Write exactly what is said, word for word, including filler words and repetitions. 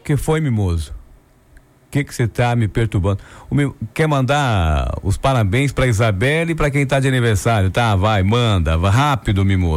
Que foi, Mimoso? O que que você tá me perturbando? O Mim- Quer mandar os parabéns pra Isabelle e pra quem tá de aniversário, tá? Vai, manda, vai rápido, Mimoso.